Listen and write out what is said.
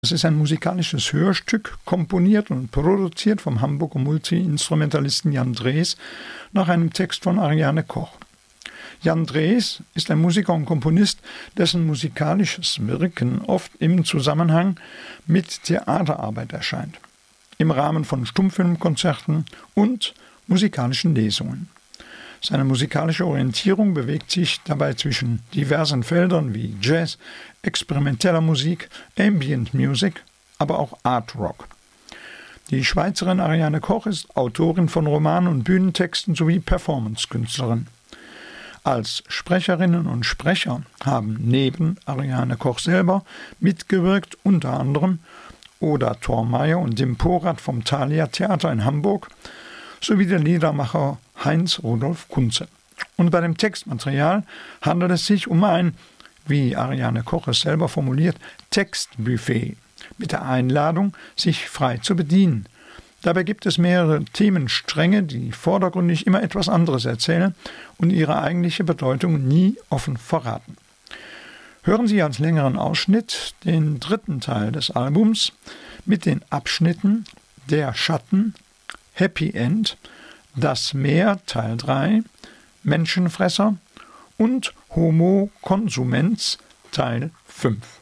Es ist ein musikalisches Hörstück, komponiert und produziert vom Hamburger Multi-Instrumentalisten Jan Drees nach einem Text von Ariane Koch. Jan Drees ist ein Musiker und Komponist, dessen musikalisches Wirken oft im Zusammenhang mit Theaterarbeit erscheint, im Rahmen von Stummfilmkonzerten und musikalischen Lesungen. Seine musikalische Orientierung bewegt sich dabei zwischen diversen Feldern wie Jazz, experimenteller Musik, Ambient Music, aber auch Art Rock. Die Schweizerin Ariane Koch ist Autorin von Romanen und Bühnentexten sowie Performancekünstlerin. Als Sprecherinnen und Sprecher haben neben Ariane Koch selber mitgewirkt unter anderem Oda Thormeyer und Dim Porat vom Thalia Theater in Hamburg sowie der Liedermacher Heinz Rudolf Kunze. Und bei dem Textmaterial handelt es sich um ein, wie Ariane Koch es selber formuliert, Textbuffet mit der Einladung, sich frei zu bedienen. Dabei gibt es mehrere Themenstränge, die vordergründig immer etwas anderes erzählen und ihre eigentliche Bedeutung nie offen verraten. Hören Sie als längeren Ausschnitt den 3. Teil des Albums mit den Abschnitten Der Schatten, Happy End, Das Meer Teil 3, Menschenfresser und Homo Consumens Teil 5.